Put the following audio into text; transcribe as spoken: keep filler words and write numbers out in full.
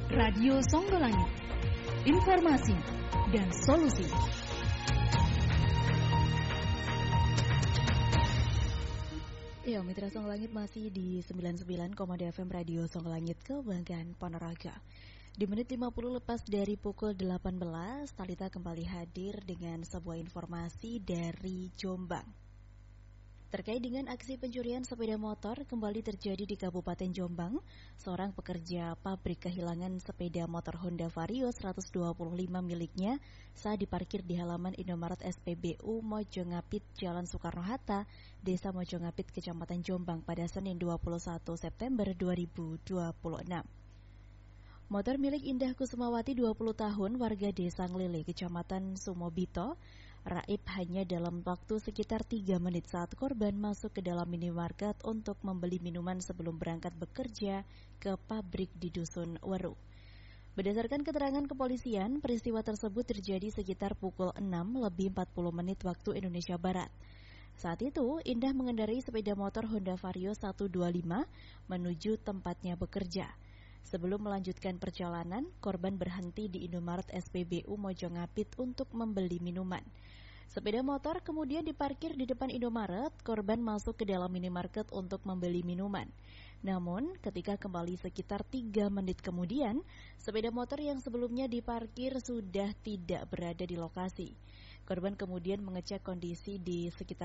Radio Songgolangit, informasi dan solusi. Ya, Mitra Songgolangit masih di sembilan puluh sembilan koma dua F M Radio Songgolangit Kebanggaan Ponorogo. Di menit lima puluh lepas dari pukul delapan belas, Talita kembali hadir dengan sebuah informasi dari Jombang. Terkait dengan aksi pencurian sepeda motor kembali terjadi di Kabupaten Jombang. Seorang pekerja pabrik kehilangan sepeda motor Honda Vario seratus dua puluh lima miliknya saat diparkir di halaman Indomaret S P B U Mojongapit, Jalan Soekarno-Hatta, Desa Mojongapit, Kecamatan Jombang pada Senin dua puluh satu September dua ribu dua puluh enam. Motor milik Indah Kusumawati dua puluh tahun warga Desa Nglele, Kecamatan Sumobito, raib hanya dalam waktu sekitar tiga menit saat korban masuk ke dalam minimarket untuk membeli minuman sebelum berangkat bekerja ke pabrik di Dusun Weru. Berdasarkan keterangan kepolisian, peristiwa tersebut terjadi sekitar pukul enam lebih empat puluh menit waktu Indonesia Barat. Saat itu, Indah mengendarai sepeda motor Honda Vario seratus dua puluh lima menuju tempatnya bekerja. Sebelum melanjutkan perjalanan, korban berhenti di Indomaret S P B U Mojongapit untuk membeli minuman. Sepeda motor kemudian diparkir di depan Indomaret, korban masuk ke dalam minimarket untuk membeli minuman. Namun, ketika kembali sekitar tiga menit kemudian, sepeda motor yang sebelumnya diparkir sudah tidak berada di lokasi. Korban kemudian mengecek kondisi di sekitar